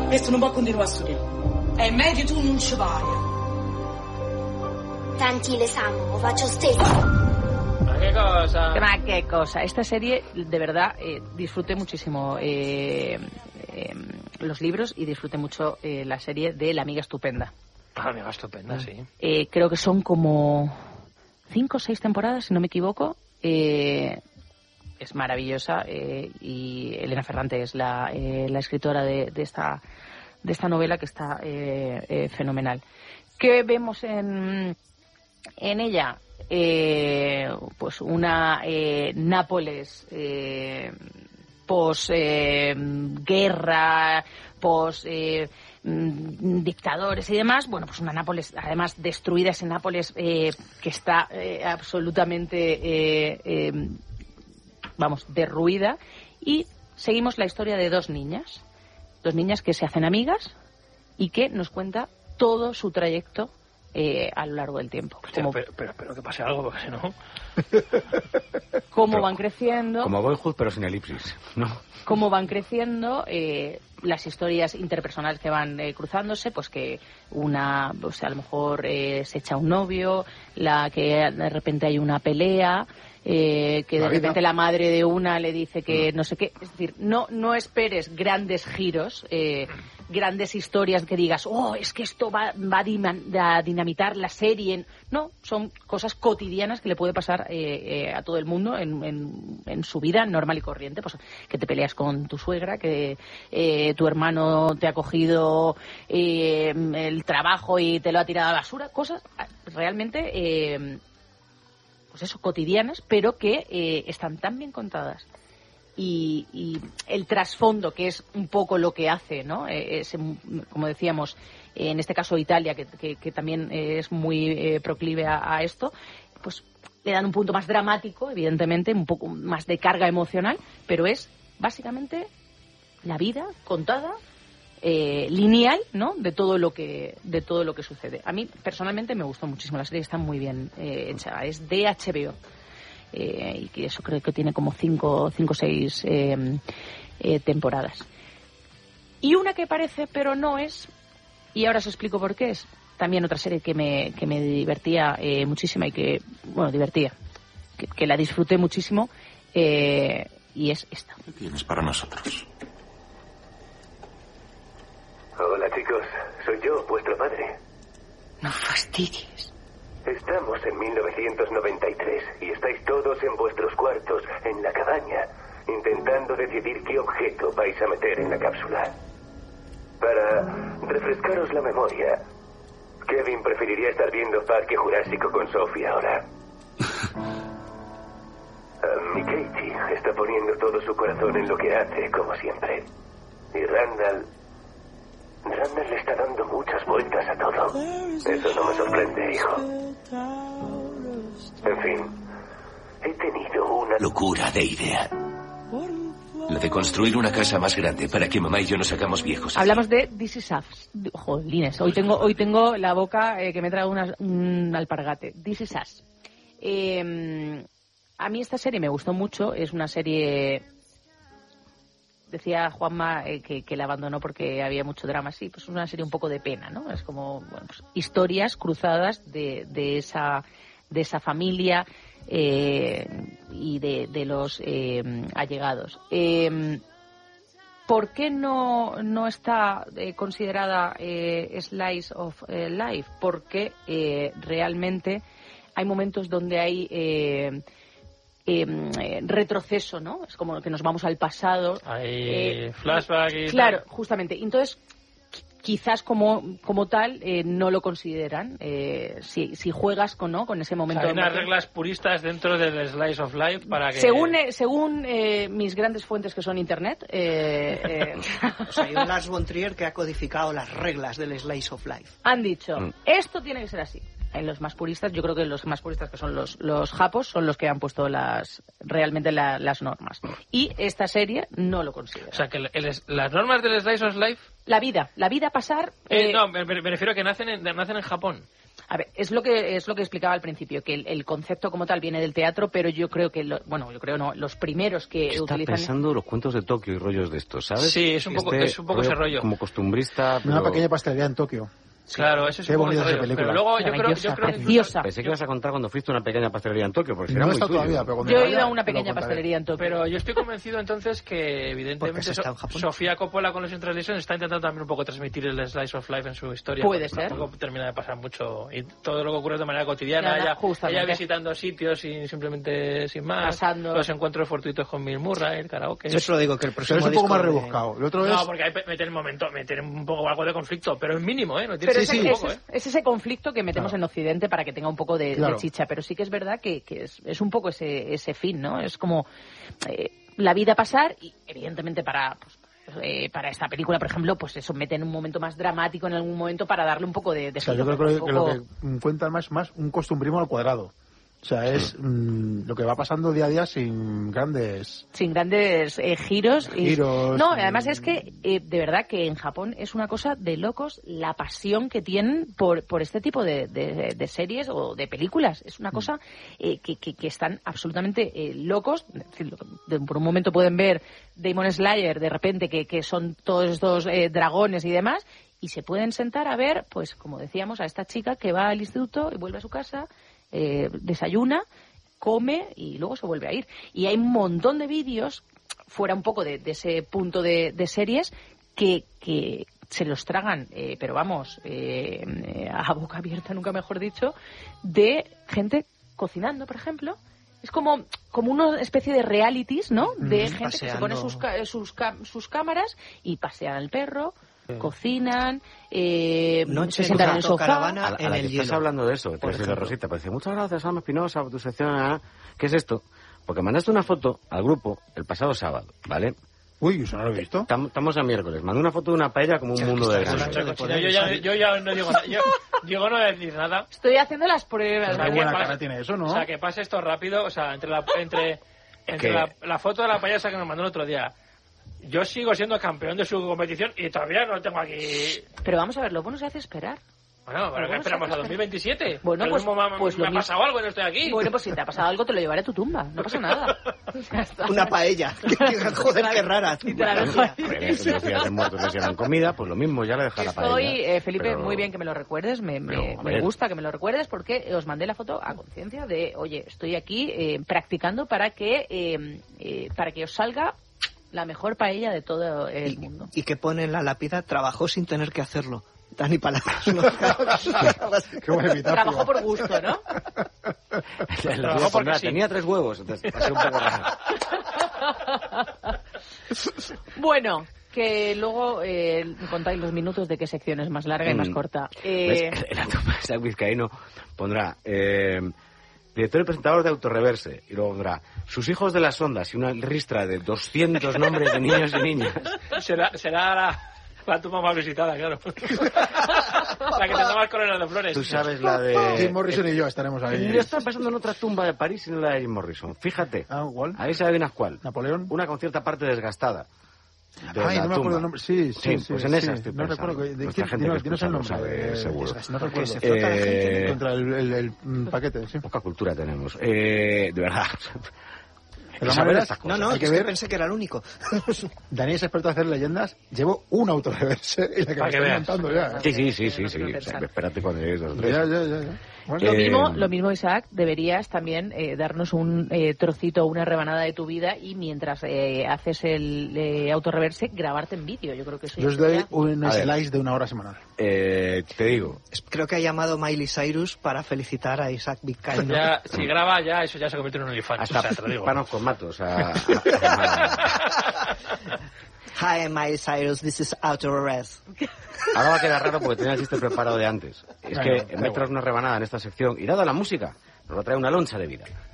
Questo non può continuare a studere. È meglio tu non ci vai. Tanti l'esame, lo faccio stesso. Qué cosa. Esta serie, de verdad, disfruté muchísimo los libros y disfruté mucho la serie de La amiga estupenda. Amiga estupenda, sí. Creo que son como 5 o 6 temporadas, si no me equivoco. Es maravillosa y Elena Ferrante es la escritora de esta novela, que está fenomenal. ¿Qué vemos en ella? Pues una Nápoles post-guerra, dictadores y demás. Bueno, pues una Nápoles, además, destruida, ese Nápoles que está absolutamente, derruida. Y seguimos la historia de dos niñas que se hacen amigas y que nos cuenta todo su trayecto a lo largo del tiempo. Hostia, pero que pase algo, porque si no... Cómo van creciendo... Como Boyhood, pero sin elipsis, ¿no? Cómo van creciendo, las historias interpersonales que van cruzándose, pues que una, pues a lo mejor se echa un novio, la que de repente hay una pelea... que de repente la madre de una le dice que no sé qué. Es decir, no esperes grandes giros, grandes historias que digas, es que esto va a dinamitar la serie. No, son cosas cotidianas que le puede pasar a todo el mundo en su vida normal y corriente. Pues que te peleas con tu suegra, que tu hermano te ha cogido el trabajo y te lo ha tirado a la basura. Cosas realmente... pues eso, cotidianas, pero que están tan bien contadas. Y el trasfondo, que es un poco lo que hace, ¿no? Como decíamos, en este caso Italia, que también es muy proclive a esto, pues le dan un punto más dramático, evidentemente, un poco más de carga emocional, pero es básicamente la vida contada, lineal, ¿no? de todo lo que sucede. A mí personalmente me gustó muchísimo, la serie está muy bien hecha, es de HBO y que eso creo que tiene como 5 o 6 temporadas. Y una que parece pero no es, y ahora os explico por qué, es también otra serie que me divertía muchísimo y que la disfruté muchísimo, y es esta. ¿Qué tienes para nosotros? Hola, chicos. Soy yo, vuestro padre. No fastidies. Estamos en 1993 y estáis todos en vuestros cuartos, en la cabaña, intentando decidir qué objeto vais a meter en la cápsula. Para refrescaros la memoria, Kevin preferiría estar viendo Parque Jurásico con Sophie ahora. Mi Katie está poniendo todo su corazón en lo que hace, como siempre. Y Randall le está dando muchas vueltas a todo. Eso no me sorprende, hijo. En fin, he tenido una locura de idea. La de construir una casa más grande para que mamá y yo nos hagamos viejos. Hablamos de This Is Us. Jolines, hoy tengo la boca que me trae un alpargate. This Is Us. A mí esta serie me gustó mucho. Es una serie... Decía Juanma que la abandonó porque había mucho drama. Sí, pues es una serie un poco de pena, ¿no? Es como pues, historias cruzadas de esa familia y de los allegados. ¿Por qué no está considerada Slice of Life? Porque realmente hay momentos donde hay... retroceso, ¿no? Es como que nos vamos al pasado. Hay flashback y claro, tal. Justamente. Entonces, quizás como tal no lo consideran. Si juegas con ese momento. Hay unas reglas puristas dentro del Slice of Life para que... Según mis grandes fuentes que son internet... O sea, hay un Lars von Trier que ha codificado las reglas del Slice of Life. Han dicho, esto tiene que ser así. En los más puristas, yo creo que los más puristas, que son los japos, son los que han puesto realmente las normas. Y esta serie no lo considera. O sea, que las normas del Slice of Life... La vida pasar... No, me refiero a que nacen en Japón. A ver, es lo que explicaba al principio, que el concepto como tal viene del teatro, pero yo creo que, los primeros que está utilizan... pensando los cuentos de Tokio y rollos de estos, ¿sabes? Sí, es un poco ese rollo. Como costumbrista... Una pequeña pastelería en Tokio. Sí. Claro, eso es Qué un poco bonita ese esa rollo. película. Pero luego yo creo preciosa. Pensé que ibas a contar cuando fuiste a una pequeña pastelería en Tokio, porque No era muy está tuyo. todavía, pero cuando Yo he vaya, ido a una te lo pequeña contaré. pastelería en Tokio. Pero yo estoy convencido entonces que Porque evidentemente se está en Japón. Sofía Coppola con los In Translation está intentando también un poco transmitir el slice of life en su historia. Puede porque ser. Tampoco termina de pasar mucho y todo lo que ocurre de manera cotidiana, Nada, justamente. ella visitando sitios y simplemente sin más, Pasando. los encuentros fortuitos con Bill Murray, el karaoke. Yo solo digo que el Pero próximo es un poco disco más de- rebuscado. El otro No, es... porque hay que meter un poco algo de conflicto, pero es mínimo, ¿eh? No tiene Pero que ser poco, ¿eh? es ese conflicto que metemos en Occidente para que tenga un poco de Claro. chicha, pero sí que es verdad que es un poco ese fin, ¿no? Es como la vida pasar y evidentemente para esta película, por ejemplo, pues eso mete en un momento más dramático en algún momento para darle un poco de O sea, yo giro, creo que un lo poco- que cuenta más un costumbrismo al cuadrado. O sea, es lo que va pasando día a día sin grandes... sin grandes giros. Giros, No, además es que de verdad que en Japón es una cosa de locos la pasión que tienen por este tipo de series o de películas. Es una cosa que están absolutamente locos. Es decir, por un momento pueden ver Demon Slayer de repente que son todos estos dragones y demás y se pueden sentar a ver, pues como decíamos, a esta chica que va al instituto y vuelve a su casa, desayuna, come y luego se vuelve a ir. Y hay un montón de vídeos, fuera un poco de ese punto de series, que se los tragan, pero vamos, a boca abierta, nunca mejor dicho, de gente cocinando, por ejemplo. Es como una especie de realities, ¿no? De gente que se pone sus cámaras y pasean al perro, cocinan, Noche se sientan en el sofá. caravana A la en que el estás hielo. hablando de eso, por de ejemplo. Rosita, pues dice, muchas gracias, Alma Espinosa, por tu sección. ¿Qué es esto? Porque mandaste una foto al grupo el pasado sábado, ¿vale? Uy, eso no lo he visto. Estamos a miércoles. Mandé una foto de una paella como un mundo de estás grande. hablando de Yo ya no digo nada. Yo no voy a decir nada. Estoy haciendo las pruebas. O sea, Qué que buena pase- cara tiene eso, ¿no? O sea, que pase esto rápido. O sea, entre la foto de la payasa que nos mandó el otro día. Yo sigo siendo campeón de su competición y todavía no lo tengo aquí. Pero vamos a ver, lo bueno se hace esperar. Bueno, ¿pero qué esperamos a 2027? Bueno, Lo pues- mismo pues me lo ha mismo. pasado algo y no estoy aquí. Bueno, pues si te ha pasado algo, te lo llevaré a tu tumba. No pasa nada. Ya está. Una paella. Joder, qué rara. Los días de muertos les llevan comida, pues lo mismo, ya le deja la paella. Estoy, Felipe, Pero- muy bien que me lo recuerdes. Me Pero, a ver. gusta que me lo recuerdes porque os mandé la foto a conciencia de, oye, estoy aquí practicando para que os salga la mejor paella de todo el mundo. Y que pone en la lápida, trabajó sin tener que hacerlo. Dani Palabras. ¿no? Qué buen epitafio. Trabajó por gusto, ¿no? Trabajó porque sí. Tenía 3 huevos, entonces pasé un poco raro. Bueno, que luego contáis los minutos de qué sección es más larga y más corta. ¿Ves? El autopista vizcaíno pondrá director y presentador de Autorreverse, y luego pondrá sus hijos de las ondas y una ristra de 200 nombres de niños y niñas. Será la tumba más visitada, claro. La que tendrá más coronas de flores. Tú sabes la de... Jim Morrison y yo estaremos ahí. No está pasando en otra tumba de París sino la de Jim Morrison. Fíjate. Ah, ¿cuál? Ahí se adivinas cuál. ¿Napoleón? Una con cierta parte desgastada. De Ay, la no me acuerdo tumba. el nombre. Sí, pues en esa estoy No pensando. recuerdo. ¿De Nuestra quién? gente que Dinos el escucha lo nombre. sabe, seguro. No recuerdo. se frota la gente. Contra el paquete, sí. Poca cultura tenemos. De verdad. De todas Saber maneras, estas No, cosas. no, Hay que es que ver. pensé que era el único. Dani es experto en hacer leyendas. Llevo un autorreverse y la que me Para que estoy veas. montando ya. Sí. No quiero O sea, pensar. espérate cuando llegues 2 o 3. Ya. Bueno, Lo mismo, Isaac, deberías también darnos un trocito, una rebanada de tu vida y mientras haces el autorreverse, grabarte en vídeo. Yo creo que eso yo ya os doy sería- un A ver. slice de 1 hora semanal. Te digo. Creo que ha llamado Miley Cyrus para felicitar a Isaac Vizcaíno. Ya, si graba ya, eso ya se convierte en un OnlyFans. Hasta O sea, te lo digo. panos con matos. Hi, Miley Cyrus, this is Auto Arrest. Ahora va a quedar raro porque tenía el chiste preparado de antes. Es Bueno, que da en vez de igual. traer una rebanada en esta sección, y dada la música, nos va a traer una loncha de vida.